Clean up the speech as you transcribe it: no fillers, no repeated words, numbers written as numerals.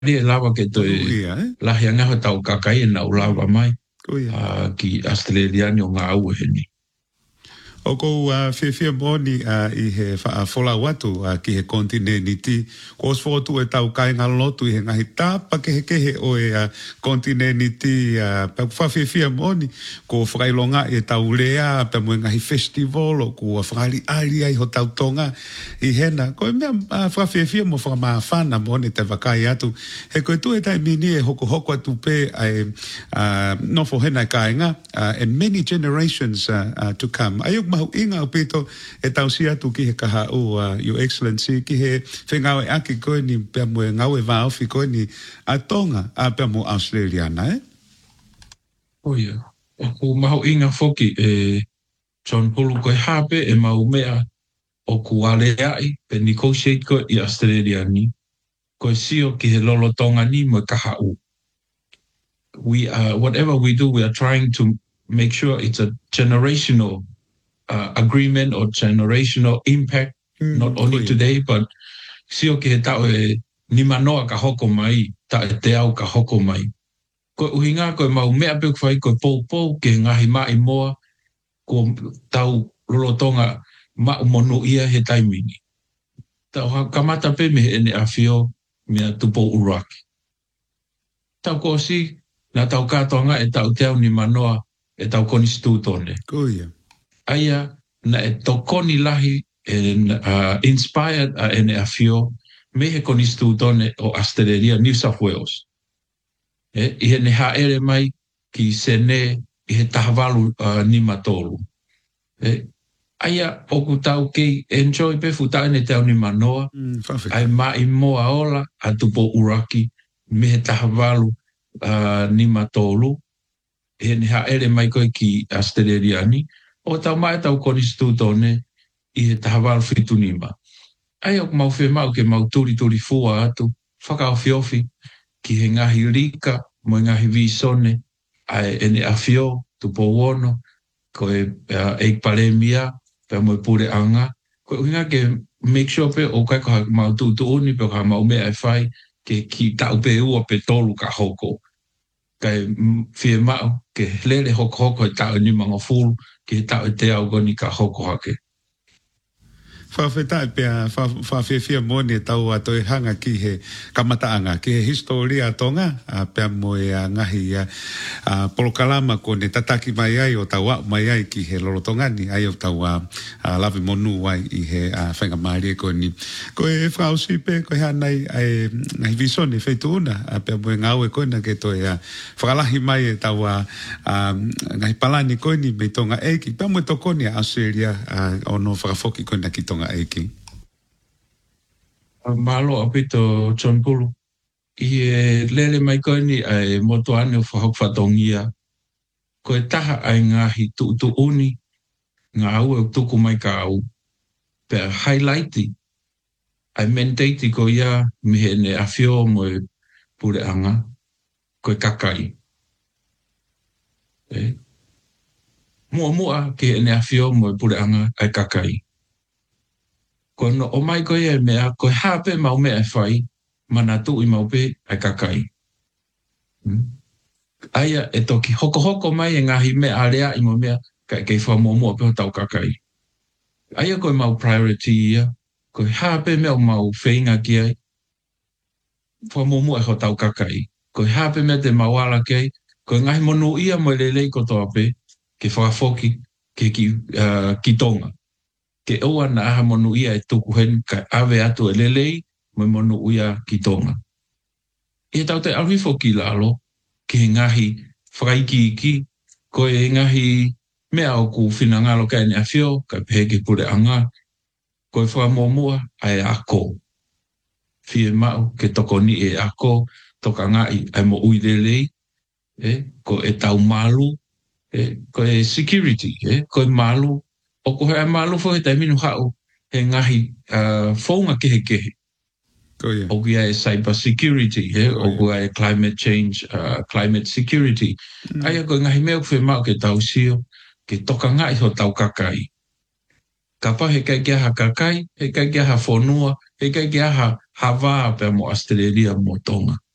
e lava ke to la hianga ho tau kakai na lava mai ki Australiani o ngā au he ni. O ko fia moni I he whaafola watu ki he kontineniti. Ko os fotu e tau kai ngā lotu I he ngahi tāpa kehe o e kontineniti. Pa fia moni ko whakailonga e tau lea pa mo ngahi festival o ko whakali ali ai ho tau tonga I hena. Ko e mea fia mo whakamawhana moni te wakai atu. He koe tu e tai mini e hoko atu pe ai nofo hena kainga and many generations to come. Ayuk mahu inga o pito e tausi atu ki he kaha o Your Excellency ki he whengawe aki koe ni pia mo e ngawe vaofi koe ni a tonga a pia mo Australiana Oia, o mahu inga foki e John Pulu koe hape e mau mea o kuale ai pe negotiate koe I Australiani koe sio ki he lolo tonga ni mo kaha u. Whatever we do, we are trying to make sure it's a generational agreement or generational impact, not only today, but sio ke he tau e ni manoa ka hoko mai, ta e te au ka hoko mai. Ko uhinga ko mau mea pek whai ko pou ke ngahi mai moa ko tau lolotonga ma monu ia he taimini. Tau kamata pe me ene awhio mea tupo uraki. Tau ko si na tau kātonga e tau te au ni manoa e tau koni stūtone. Kuia. Aia na e tokoni lahi inspired a ene awhio me he koni stūtone o Australia, New South Wales. I he ne haere mai ki sene I he tahawalu ni matolu. Aia oku tau kei enjoy pe futa ene te au ni manoa. Ai mai moa ola a tupo uraki me he tahawalu ni matolu. He ne haere mai koe ki Australiani. O tau mai tau koni stūtone I he tahawalu fitunima. Ai ok mau whemau ke mau turi fua atu. Whakao whiofi ki he ngahi rika mo ngahi visone. Ai ene awhio tupo wono. Koe eik palemia pe mo pure anga. Koe uhinga ke make sure pe o kai koha mau tuuni pe koha mau mea e whai ke ki tau pe ua pe tolu ka hoko. Kai whie mau ke lele hoko e tau ni manga fulu ke tau e te au goni ka hoko hake. Whawheta e pia, whawhewhia mone tau ato e hanga ki he kamataanga, ki he historia tonga, pia mo e ngahi polokalama ko ne tataki mai ai o tau mai ai ki he lorotongani, ai o tau lawe monu ai I he whenga maari e ko ni. Ko e whausi pe, ko he anai ngahi visone whaitu una, pia mo e ngau e ko na ke to e whakalahi mai e tau ngahi palani ko ni me tonga eiki, pia mo e tokoni a Australia ono whakafoki ko na ki tonga aiki. Malo apito John Pulu. I lele mai koe ni ai moto ane o whahok whatongia. Ko e taha ai ngahi tu uni, ngā au e tuku mai ka au. Pea highlighti, ai menteiti ko ia mihe ne awhio mo e pure anga, ko e kakai. Mua ke ne awhio mo e pure anga ai kakai. Ko no o mai koe e mea, koe hape mau mea e whai, mana tu I mau pe ai kakai. Aia e toki hoko mai e ngahi mea area I mo mea, kei whamomua pe o tau kakai. Aia koe mau priority ia, koe hape mea o mau whainga ki ai, whamomua e ho tau kakai. Koe hape mea te mawala ki ai, koe ngahi monu ia mo lelei ko toa pe, ke whakafoki, ke ki tonga. Ke oa na aha monu ia e tuku hen ka awe atu e lelei mo monu ia ki tonga. E tau te awhifo ki lalo, ke ngahi whakaiki iki, ko e ngahi mea o ku whinangalo ka ene awhio, ka pehe ke pure anga, ko e whamomua ai ako. Whie mau ke toko ni e ako, toka ngai ai mo ui lelei, ko e tau malu, ko e security, ko e malu, o ko hea malu fo he taiminu hau, he ngahi whaunga kehe. O kia e cyber security, o kia e climate change, climate security. Aia ko ngahi mea whi mau ke tau sio, ke toka ngai ho tau kakai. Ka pa he kai kia ha kakai, he kai kia ha whonua, he kai kia ha wā pe mo Australia mo Tonga.